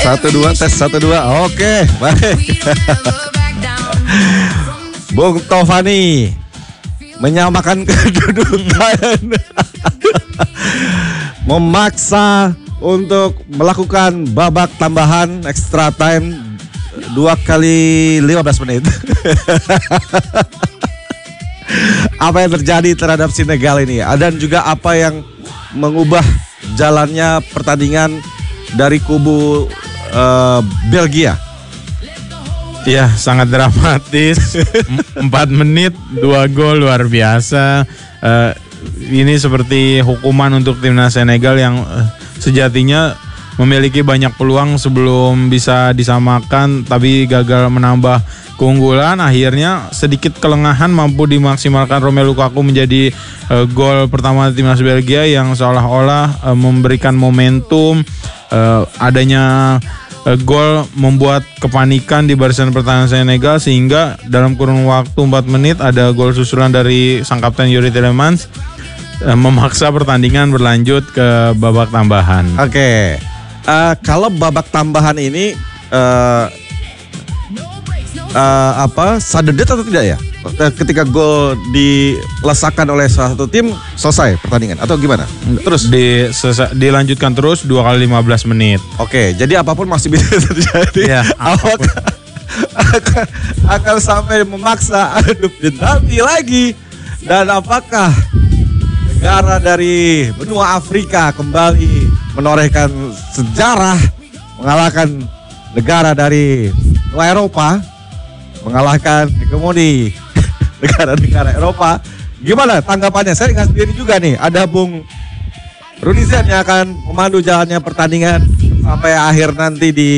tes 1 2. Oke, baik. Bung Tovani menyamakan kedudukan. Memaksa untuk melakukan babak tambahan extra time 2 kali 15 menit. Apa yang terjadi terhadap Senegal ini? Dan juga apa yang mengubah jalannya pertandingan dari kubu Belgia? Ya, sangat dramatis. 4 menit 2 gol, luar biasa. Ini seperti hukuman untuk timnas Senegal yang sejatinya memiliki banyak peluang sebelum bisa disamakan, tapi gagal menambah keunggulan. Akhirnya sedikit kelengahan mampu dimaksimalkan Romelu Lukaku menjadi gol pertama timnas Belgia yang seolah-olah memberikan momentum. Adanya gol membuat kepanikan di barisan pertahanan Senegal, sehingga dalam kurun waktu 4 menit ada gol susulan dari sang kapten Yuri Tielemans, memaksa pertandingan berlanjut ke babak tambahan. Oke. Kalau babak tambahan ini sudden death atau tidak ya? Ketika gol dilesakan oleh salah satu tim, selesai pertandingan atau gimana? Terus dilanjutkan terus 2 kali 15 menit. Oke, jadi apapun masih bisa terjadi. Ya, akan sampai memaksa adu penalti lagi. Dan apakah negara dari benua Afrika kembali menorehkan sejarah, mengalahkan negara dari benua Eropa, mengalahkan hegemoni negara-negara Eropa? Gimana tanggapannya? Saya nggak sendiri juga nih, ada Bung Rudi Zen yang akan memandu jalannya pertandingan sampai akhir nanti di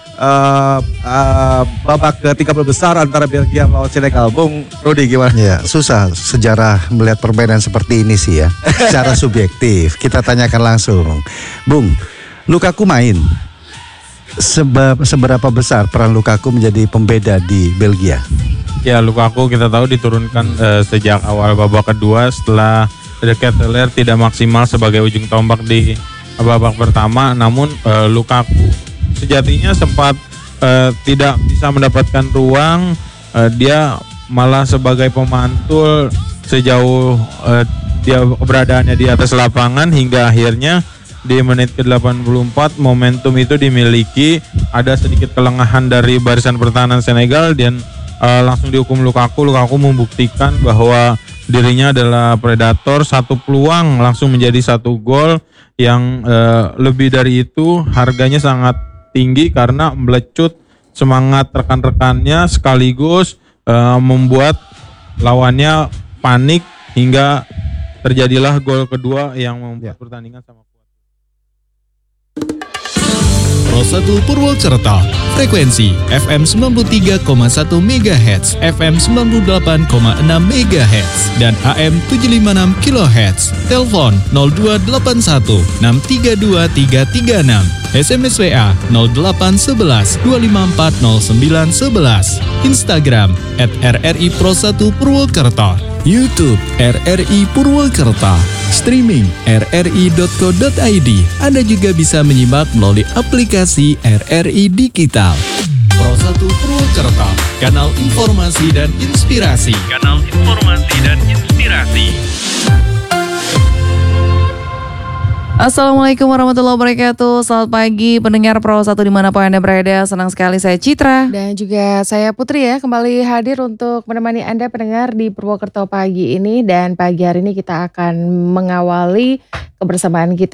babak ke-30 besar antara Belgia melawan Senegal. Bung Rudi, gimana? Ya, susah sejarah melihat permainan seperti ini sih ya. Secara subjektif, kita tanyakan langsung. Bung, Lukaku main. Seberapa besar peran Lukaku menjadi pembeda di Belgia? Ya, Lukaku kita tahu diturunkan sejak awal babak kedua setelah De Ketelaere tidak maksimal sebagai ujung tombak di babak pertama. Namun Lukaku sejatinya sempat tidak bisa mendapatkan ruang. Dia malah sebagai pemantul sejauh dia keberadaannya di atas lapangan, hingga akhirnya di menit ke-84 momentum itu dimiliki. Ada sedikit kelengahan dari barisan pertahanan Senegal dan langsung dihukum Lukaku. Lukaku membuktikan bahwa dirinya adalah predator. 1 peluang langsung menjadi 1 gol yang lebih dari itu harganya sangat tinggi karena melecut semangat rekan-rekannya sekaligus membuat lawannya panik hingga terjadilah gol kedua yang membuat pertandingan sama kuat. Pro 1 Purwokerto, frekuensi FM 93,1 MHz, FM 98,6 MHz, dan AM 756 kHz. Telepon 0281 632 336. SMS WA 0811 254 0911. Instagram @RRI Pro 1 Purwokerto. YouTube RRI Purwokerto. Streaming rri.co.id. Anda juga bisa menyimak melalui aplikasi RRI Digital. Pro 1 Purwokerto, kanal informasi dan inspirasi. Kanal informasi dan inspirasi. Assalamualaikum warahmatullahi wabarakatuh. Selamat pagi pendengar Pro 1 dimanapun Anda berada. Senang sekali saya Citra dan juga saya Putri ya, kembali hadir untuk menemani Anda pendengar di Purwokerto pagi ini. Dan pagi hari ini kita akan mengawali kebersamaan kita